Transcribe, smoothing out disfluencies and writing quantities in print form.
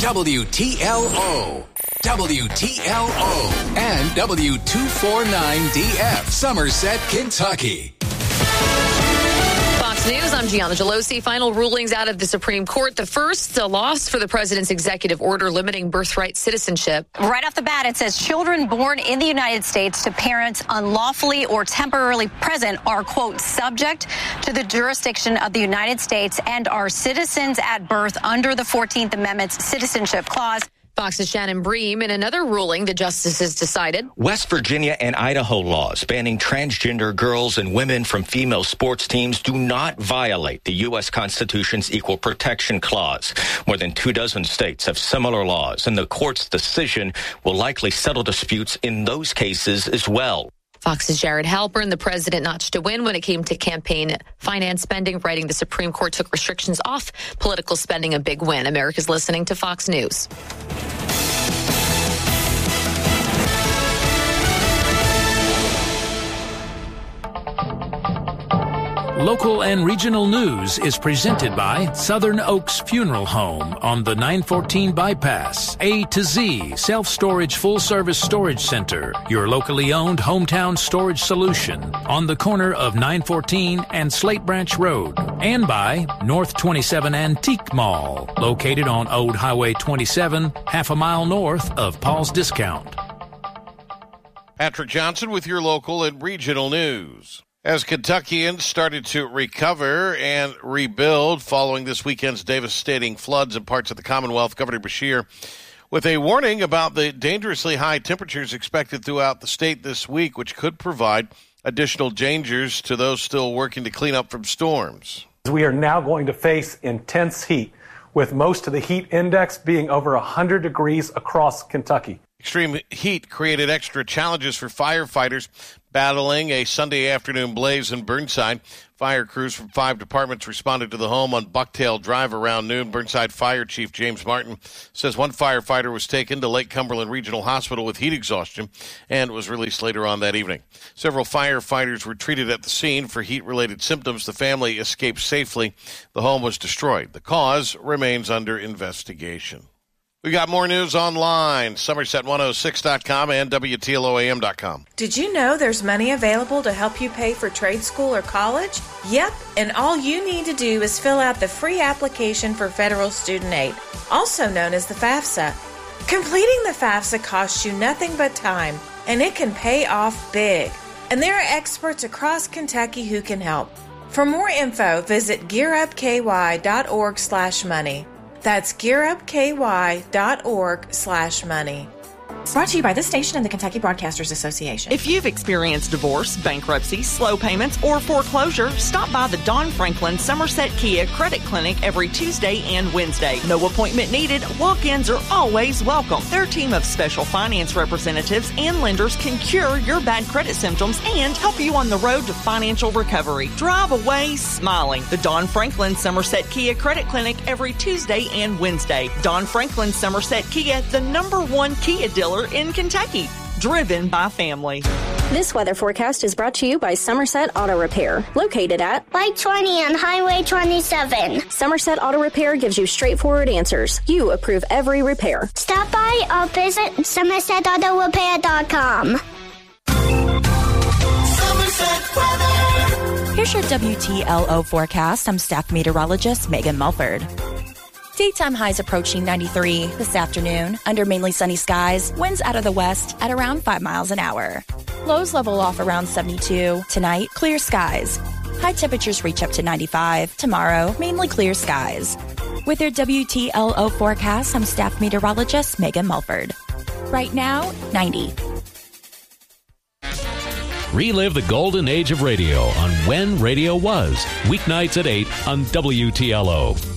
WTLO, WTLO, and W249DF, Somerset, Kentucky. Fox News, I'm Gianna Gelosi. Final rulings out of the Supreme Court. The first, a loss for the president's executive order limiting birthright citizenship. Right off the bat, it says children born in the United States to parents unlawfully or temporarily present are, quote, subject to the jurisdiction of the United States and are citizens at birth under the 14th Amendment's Citizenship Clause. Fox's Shannon Bream. In another ruling, the justices decided West Virginia and Idaho laws banning transgender girls and women from female sports teams do not violate the U.S. Constitution's Equal Protection Clause. More than 24 states have similar laws, and the court's decision will likely settle disputes in those cases as well. Fox's Jared Halpern. The president notched a win when it came to campaign finance spending, writing the Supreme Court took restrictions off political spending, a big win. America's listening to Fox News. Local and regional news is presented by Southern Oaks Funeral Home on the 914 bypass. A to Z Self-Storage Full-Service Storage Center, your locally owned hometown storage solution on the corner of 914 and Slate Branch Road. And by North 27 Antique Mall, located on Old Highway 27, half a mile north of Paul's Discount. Patrick Johnson with your local and regional news. As Kentuckians started to recover and rebuild following this weekend's devastating floods in parts of the Commonwealth, Governor Beshear, with a warning about the dangerously high temperatures expected throughout the state this week, which could provide additional dangers to those still working to clean up from storms. We are now going to face intense heat, with most of the heat index being over 100 degrees across Kentucky. Extreme heat created extra challenges for firefighters battling a Sunday afternoon blaze in Burnside. Fire crews from 5 departments responded to the home on Bucktail Drive around noon. Burnside Fire Chief James Martin says one firefighter was taken to Lake Cumberland Regional Hospital with heat exhaustion and was released later on that evening. Several firefighters were treated at the scene for heat-related symptoms. The family escaped safely. The home was destroyed. The cause remains under investigation. We got more news online, Somerset106.com and WTLOAM.com. Did you know there's money available to help you pay for trade school or college? Yep, and all you need to do is fill out the free application for federal student aid, also known as the FAFSA. Completing the FAFSA costs you nothing but time, and it can pay off big. And there are experts across Kentucky who can help. For more info, visit gearupky.org/money. That's gearupky.org/money. Brought to you by this station and the Kentucky Broadcasters Association. If you've experienced divorce, bankruptcy, slow payments, or foreclosure, stop by the Don Franklin Somerset Kia Credit Clinic every Tuesday and Wednesday. No appointment needed. Walk-ins are always welcome. Their team of special finance representatives and lenders can cure your bad credit symptoms and help you on the road to financial recovery. Drive away smiling. The Don Franklin Somerset Kia Credit Clinic every Tuesday and Wednesday. Don Franklin Somerset Kia, the #1 Kia dealer in Kentucky, driven by family. This weather forecast is brought to you by Somerset Auto Repair, located at Light 20 on Highway 27. Somerset Auto Repair gives you straightforward answers. You approve every repair. Stop by or visit SomersetAutoRepair.com. Somerset weather. Here's your WTLO forecast. I'm staff meteorologist Megan Mulford. Daytime highs approaching 93 this afternoon under mainly sunny skies. Winds out of the west at around 5 miles an hour. Lows level off around 72. Tonight, clear skies. High temperatures reach up to 95. Tomorrow, mainly clear skies. With your WTLO forecast, I'm staff meteorologist Megan Mulford. Right now, 90. Relive the golden age of radio on When Radio Was. Weeknights at 8 on WTLO.